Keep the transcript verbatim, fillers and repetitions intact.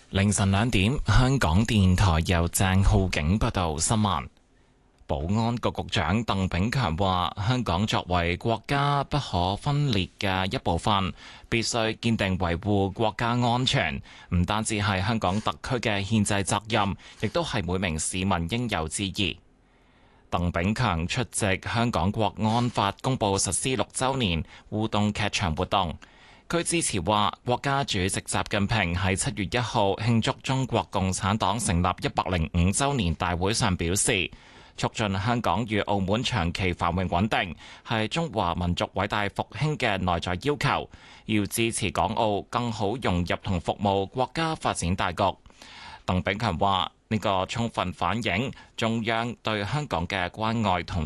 凌晨兩點，香港電台由鄭浩景報道新聞。保安局局長鄧炳強話：香港作為國家不可分裂嘅一部分，必須堅定維護國家安全，唔單止係香港特區嘅憲制責任，亦都係每名市民應有之義。鄧炳強出席香港國安法公布實施六週年互動劇場活動，佢致辭話：國家主席習近平喺七月一號慶祝中國共產黨成立一百零五週年大會上表示，促進香港與澳門長期繁榮穩定係中華民族偉大復興嘅內在要求，要支持港澳更好融入同服務國家發展大局。鄧炳強話：呢個充分反映中央對香港嘅關愛同